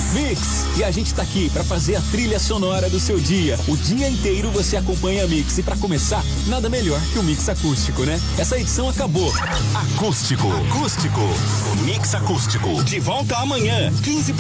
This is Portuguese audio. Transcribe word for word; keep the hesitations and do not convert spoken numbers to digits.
Mix. E a gente tá aqui pra fazer a trilha sonora do seu dia. O dia inteiro você acompanha a Mix. E pra começar, nada melhor que o Mix Acústico, né? Essa edição acabou. Acústico. Acústico. Mix Acústico. De volta amanhã, quinze